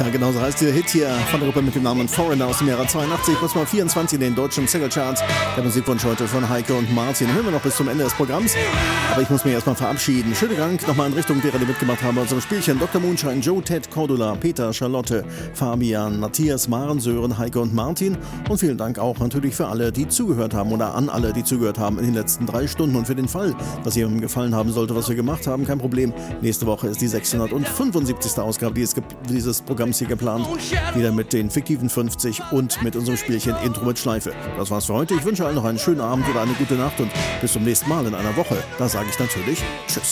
Ja, genau so heißt der Hit hier von der Gruppe mit dem Namen Foreigner aus dem Jahre 82, plus mal 24 in den deutschen Single-Charts. Der Musikwunsch heute von Heike und Martin. Hören wir noch bis zum Ende des Programms. Aber ich muss mich erstmal verabschieden. Schönen Dank nochmal in Richtung derer, die mitgemacht haben bei unserem Spielchen. Dr. Moonshine, Joe, Ted, Cordula, Peter, Charlotte, Fabian, Matthias, Maren, Sören, Heike und Martin. Und vielen Dank auch natürlich für alle, die zugehört haben oder an alle, die zugehört haben in den letzten 3 Stunden. Und für den Fall, dass jemandem gefallen haben sollte, was wir gemacht haben, kein Problem. Nächste Woche ist die 675. Ausgabe dieses Programms hier geplant. Wieder mit den fiktiven 50 und mit unserem Spielchen Intro mit Schleife. Das war's für heute. Ich wünsche allen noch einen schönen Abend oder eine gute Nacht und bis zum nächsten Mal in einer Woche. Da sage ich natürlich Tschüss.